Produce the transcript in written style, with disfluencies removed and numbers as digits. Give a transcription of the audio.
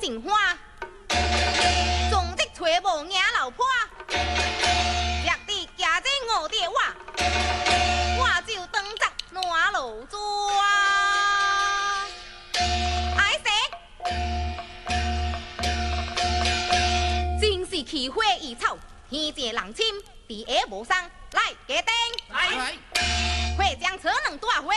情花，总之吹无赢老婆，若地家在我的话，我就当作烂路做。哎谁？真是奇花异草，天借人亲，地下无伤，来给灯。 来， 快将车能多花。